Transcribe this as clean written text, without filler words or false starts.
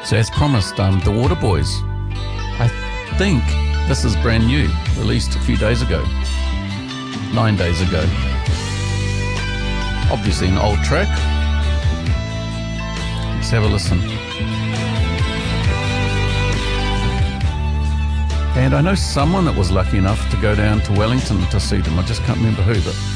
So as promised, The Water Boys. I think this is brand new, released a few days ago. 9 days ago. Obviously an old track. Let's have a listen. And I know someone that was lucky enough to go down to Wellington to see them. I just can't remember who, but